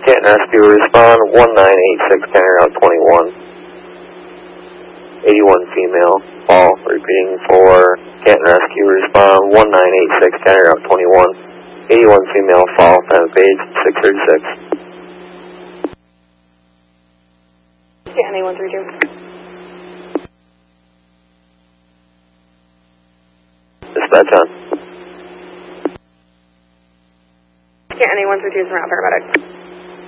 Canton Rescue, respond 1986, County Route 21. 81 female, fall, repeating for Canton Rescue, respond 1986, County Route 21. 81 female, fall, time of page 636. Canton 132. Dispatch on. Canton 132 is around paramedic.